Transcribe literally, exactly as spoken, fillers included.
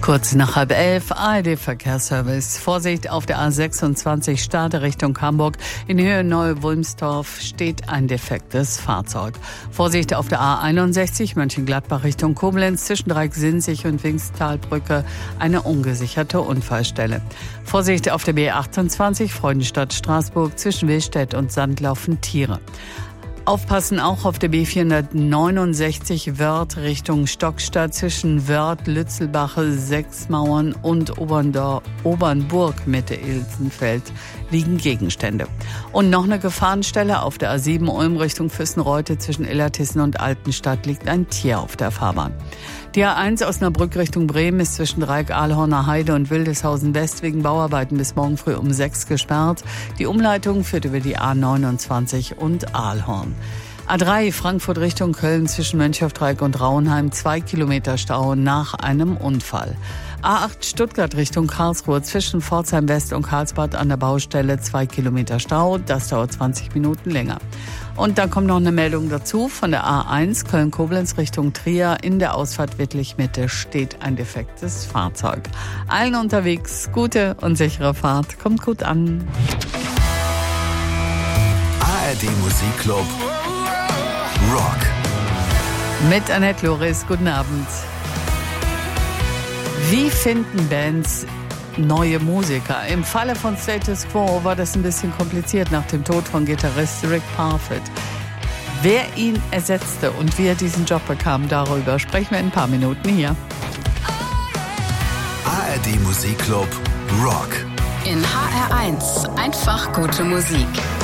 Kurz nach halb elf, A R D-Verkehrsservice. Vorsicht auf der A sechsundzwanzig Stade Richtung Hamburg. In Höhe Neu-Wulmstorf steht ein defektes Fahrzeug. Vorsicht auf der A einundsechzig Mönchengladbach Richtung Koblenz. Zwischen Dreieck-Sinzig und Wingstalbrücke eine ungesicherte Unfallstelle. Vorsicht auf der B achtundzwanzig Freudenstadt-Straßburg. Zwischen Willstedt und Sand laufen Tiere. Aufpassen auch auf der B vierhundertneunundsechzig Wörth Richtung Stockstadt zwischen Wörth, Lützelbache, Sechsmauern und Oberndor- Obernburg Mitte Ilsenfeld liegen Gegenstände. Und noch eine Gefahrenstelle auf der A sieben Ulm Richtung Füssenreute zwischen Illertissen und Altenstadt liegt ein Tier auf der Fahrbahn. Die A eins Osnabrück Richtung Bremen ist zwischen Dreieck-Ahlhorner Heide und Wildeshausen West wegen Bauarbeiten bis morgen früh um sechs gesperrt. Die Umleitung führt über die A neunundzwanzig und Ahlhorn. A drei Frankfurt Richtung Köln zwischen Mönchhofdreieck und Rauenheim zwei Kilometer Stau nach einem Unfall. A acht Stuttgart Richtung Karlsruhe zwischen Pforzheim West und Karlsbad an der Baustelle zwei Kilometer Stau. Das dauert zwanzig Minuten länger. Und dann kommt noch eine Meldung dazu von der A eins Köln-Koblenz Richtung Trier. In der Ausfahrt Wittlich-Mitte steht ein defektes Fahrzeug. Allen unterwegs gute und sichere Fahrt. Kommt gut an. A R D Musikclub Rock. Mit Annette Loris, guten Abend. Wie finden Bands neue Musiker? Im Falle von Status Quo war das ein bisschen kompliziert nach dem Tod von Gitarrist Rick Parfitt. Wer ihn ersetzte und wie er diesen Job bekam, darüber sprechen wir in ein paar Minuten hier. A R D Musikclub Rock. In H R eins einfach gute Musik.